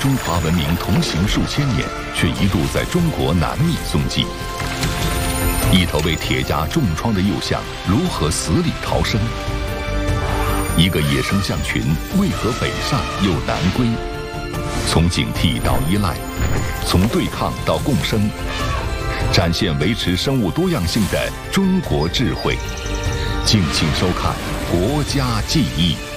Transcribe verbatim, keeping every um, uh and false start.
中华文明同行数千年，却一度在中国难觅踪迹。一头为铁夹重创的幼象如何死里逃生？一个野生象群为何北上又南归？从警惕到依赖，从对抗到共生，展现维持生物多样性的中国智慧。敬请收看《国家记忆》。